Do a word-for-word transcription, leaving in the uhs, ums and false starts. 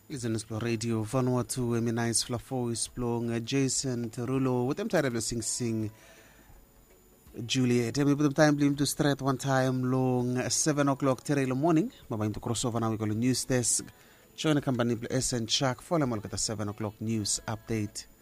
Listen to Radio Vanuatu Eminais Flafo Isplong Jason Terulo with them title Sing Sing Juliet. With them time blim to straight one time long seven o'clock today morning. Mama to crossover now we call the news desk. Join the company S and Chuck. Follow them at the seven o'clock news update.